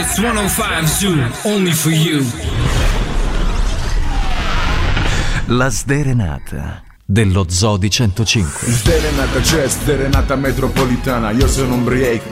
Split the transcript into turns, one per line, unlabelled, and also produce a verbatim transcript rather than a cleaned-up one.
It's centocinque Zoo, only for you.
La sderenata dello Zoo di centocinque.
Sderenata c'è, sderenata metropolitana. Io sono un break,